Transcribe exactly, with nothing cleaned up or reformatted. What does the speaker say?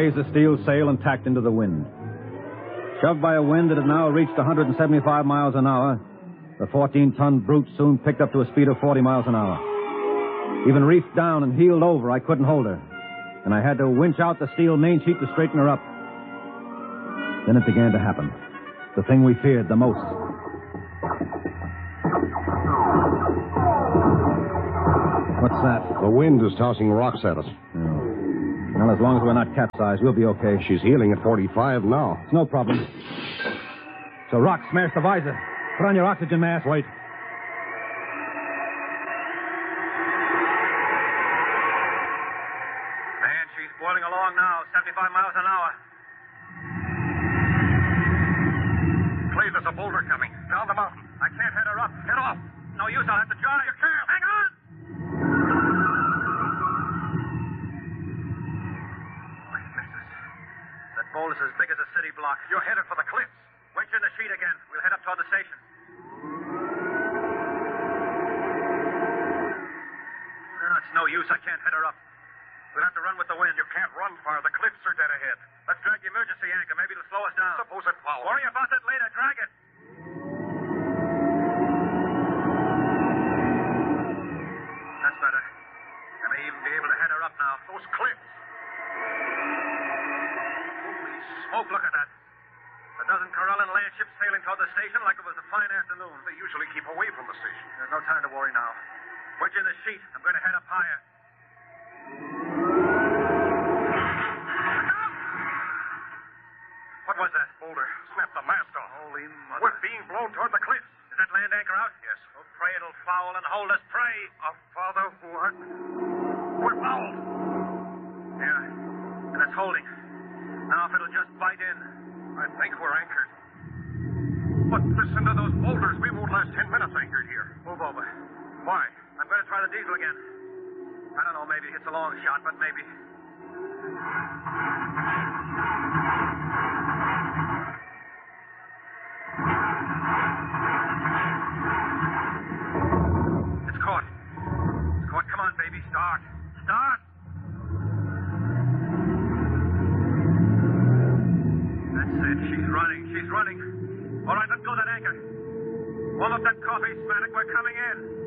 raised the steel sail and tacked into the wind. Shoved by a wind that had now reached one hundred seventy-five miles an hour, the fourteen-ton brute soon picked up to a speed of forty miles an hour. Even reefed down and heeled over, I couldn't hold her, and I had to winch out the steel main sheet to straighten her up. Then it began to happen. The thing we feared the most. What's that? The wind is tossing rocks at us. Oh. Well, as long as we're not capsized, we'll be okay. She's heeling at forty-five now. It's no problem. So rock smashed the visor. Put on your oxygen mask. Wait. Man, she's boiling along now, seventy-five miles an hour. Clay, there's a boulder coming. Down the mountain. I can't head her up. Get off. No use, I'll have to drive. You can't. Hang on! Boulder's as big as a city block. You're headed for the cliffs. Winch in the sheet again. We'll head up toward the station. No, it's no use. I can't head her up. We'll have to run with the wind. You can't run far. The cliffs are dead ahead. Let's drag the emergency anchor. Maybe it'll slow us down. Suppose it follows. Worry about that later. Drag it. That's better. I may even be able to head her up now. Those cliffs. Smoke, look at that. A dozen Corellan land ships sailing toward the station like it was a fine afternoon. They usually keep away from the station. There's no time to worry now. Wedge in the sheet. I'm going to head up higher. What was that? Boulder. Snapped the mast off. Holy mother. We're being blown toward the cliffs. Is that land anchor out? Yes. Oh, pray it'll foul and hold us. Pray. Oh, Father, what? We're fouled. Yeah. And it's holding. Now, if it'll just bite in. I think we're anchored. But listen to those boulders. We won't last ten minutes anchored here. Move over. Why? I'm going to try the diesel again. I don't know, maybe it's a long shot, but maybe. It's caught. It's caught. Come on, baby. Start. Start. She's running. She's running. All right, let's go that anchor. Warm up that coffee, Smatic. We're coming in.